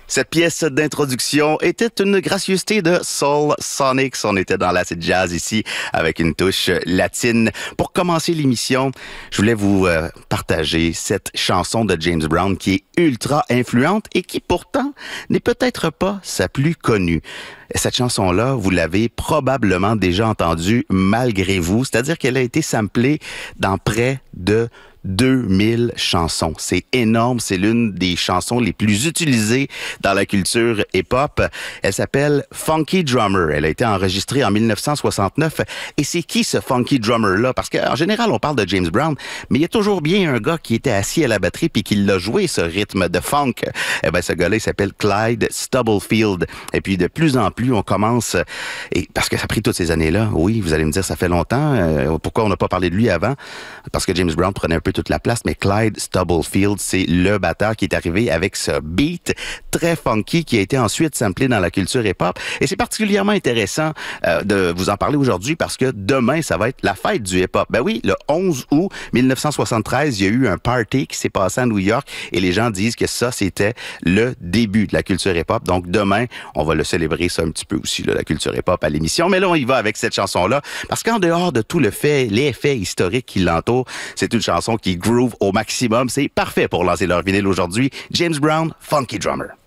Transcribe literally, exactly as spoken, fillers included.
Cette pièce d'introduction était une gracieuseté de Soul Sonics. On était dans l'acid jazz ici avec une touche latine. Pour commencer l'émission, je voulais vous euh, partager cette chanson de James Brown qui est ultra influente et qui pourtant n'est peut-être pas sa plus connue. Cette chanson-là, vous l'avez probablement déjà entendue malgré vous, c'est-à-dire qu'elle a été samplée dans près de deux mille chansons. C'est énorme, c'est l'une des chansons les plus utilisées dans la culture hip-hop. Elle s'appelle Funky Drummer. Elle a été enregistrée en dix-neuf cent soixante-neuf. Et c'est qui ce Funky Drummer-là? Parce qu'en général, on parle de James Brown, mais il y a toujours bien un gars qui était assis à la batterie puis qui l'a joué, ce rythme de funk. Eh ben, ce gars-là, il s'appelle Clyde Stubblefield. Et puis, de plus en plus, on commence... Et parce que ça a pris toutes ces années-là. Oui, vous allez me dire, ça fait longtemps. Euh, pourquoi on n'a pas parlé de lui avant? Parce que James Brown prenait un peu toute la place, mais Clyde Stubblefield, c'est le batteur qui est arrivé avec ce beat très funky qui a été ensuite samplé dans la culture hip-hop. Et c'est particulièrement intéressant euh, de vous en parler aujourd'hui parce que demain, ça va être la fête du hip-hop. Ben oui, le onze août dix-neuf cent soixante-treize, il y a eu un party qui s'est passé à New York et les gens disent que ça, c'était le début de la culture hip-hop. Donc demain, on va le célébrer ça un petit peu aussi, là, la culture hip-hop à l'émission. Mais là, on y va avec cette chanson-là parce qu'en dehors de tout le fait, les faits historiques qui l'entourent, c'est une chanson qui groove au maximum. C'est parfait pour lancer leur vinyle aujourd'hui. James Brown, Funky Drummer.